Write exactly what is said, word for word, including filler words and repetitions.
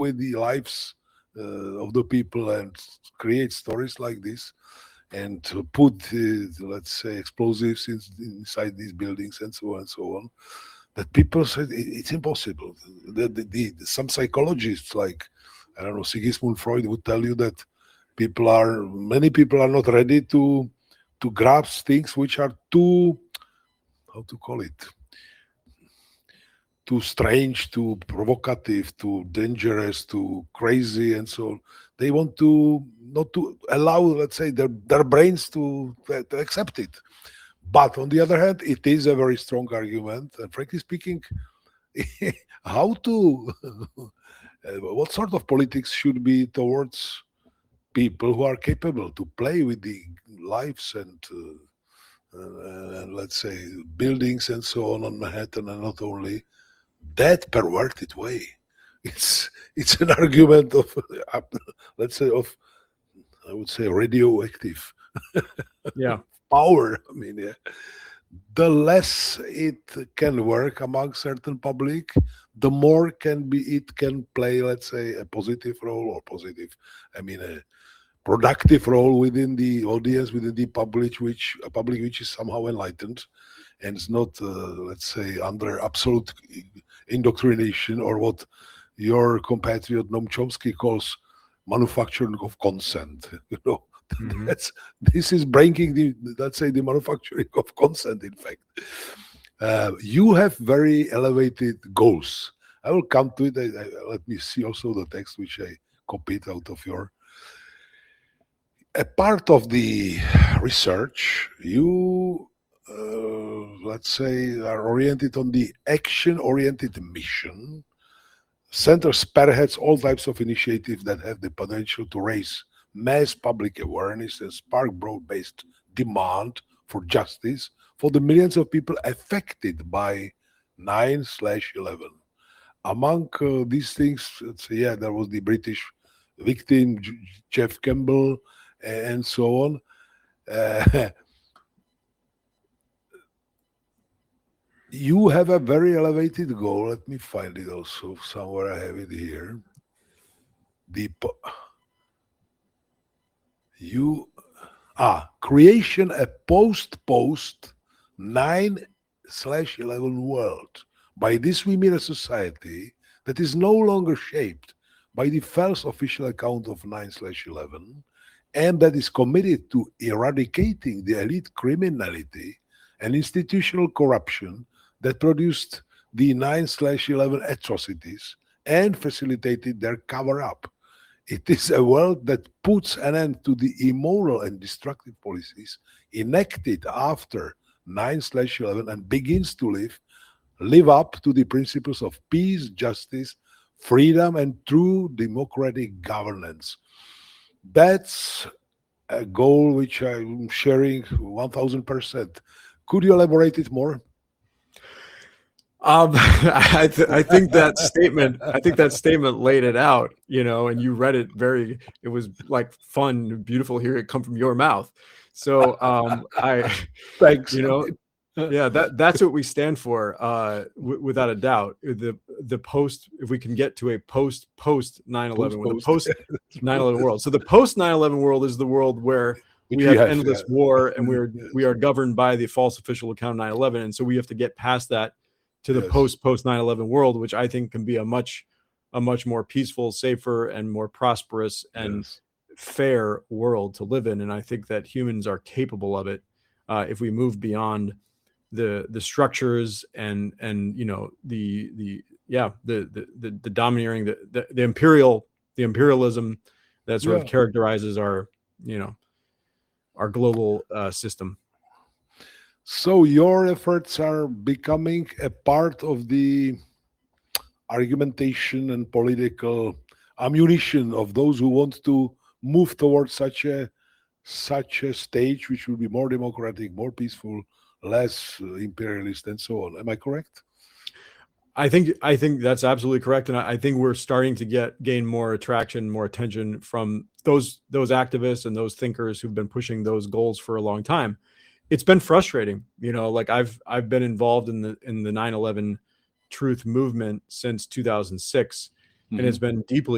with the lives uh, of the people and create stories like this and to put, uh, let's say, explosives in, inside these buildings and so on and so on, that people said it, it's impossible. The, the, the, some psychologists, like, I don't know, Sigismund Freud would tell you that people are, many people are not ready to to grasp things which are too, how to call it, too strange, too provocative, too dangerous, too crazy, and so on. They want to not to allow, let's say, their, their brains to, to accept it. But on the other hand, it is a very strong argument. And frankly speaking, how to, what sort of politics should be towards people who are capable to play with the lives and, uh, uh, and let's say, buildings and so on on Manhattan, and not only that perverted way. It's it's an argument of, uh, let's say, of, I would say, radioactive Yeah. power. I mean, yeah. The less it can work among certain public, the more can be it can play, let's say, a positive role or positive, I mean, a productive role within the audience, within the public, which a public which is somehow enlightened and is not, uh, let's say, under absolute indoctrination, or what your compatriot Noam Chomsky calls manufacturing of consent. You know, Mhm. that's this is breaking the, let's say, the manufacturing of consent. In fact, uh, you have very elevated goals. I will come to it. I, I, let me see also the text which I copied out of your. A part of the research, you, uh, let's say, are oriented on the action-oriented mission. Center spearheads all types of initiatives that have the potential to raise mass public awareness and spark broad-based demand for justice for the millions of people affected by nine eleven. Among uh, these things, let's say, yeah, there was the British victim, J- Jeff Campbell, and so on. Uh, you have a very elevated goal. Let me find it also somewhere. I have it here. The po- you ah creation a post post nine slash eleven world. By this we mean a society that is no longer shaped by the false official account of nine slash eleven, and that is committed to eradicating the elite criminality and institutional corruption that produced the nine slash eleven atrocities and facilitated their cover up. It is a world that puts an end to the immoral and destructive policies enacted after nine eleven and begins to live live up to the principles of peace, justice, freedom, and true democratic governance. That's a goal which I'm sharing one thousand percent. Could you elaborate it more? Um, I th- I think that statement I think that statement laid it out, you know, and you read it very. It was like fun, beautiful. Hear it come from your mouth. So um, I, Thanks. you know, yeah, that that's what we stand for, uh, w- without a doubt. The the post, if we can get to a post post nine eleven, when the Post, post nine eleven world. So the post nine eleven world is the world where which we we have have, endless yeah. war, and we're Yes. we are governed by the false official account of nine eleven, and so we have to get past that to the Yes. post post nine eleven world, which I think can be a much a much more peaceful, safer, and more prosperous and Yes. fair world to live in. And I think that humans are capable of it, uh, if we move beyond the the structures and and you know the the yeah the the the, the domineering the, the the imperial the imperialism that sort Yeah. of characterizes our you know our global uh, system. So your efforts are becoming a part of the argumentation and political ammunition of those who want to move towards such a such a stage which will be more democratic, more peaceful, less uh, imperialist, and so on. Am I correct? I think I think that's absolutely correct, and I, I think we're starting to get gain more attraction, more attention from those those activists and those thinkers who've been pushing those goals for a long time. It's been frustrating, you know. Like I've I've been involved in the in the nine eleven truth movement since two thousand six, and it's Mhm. been deeply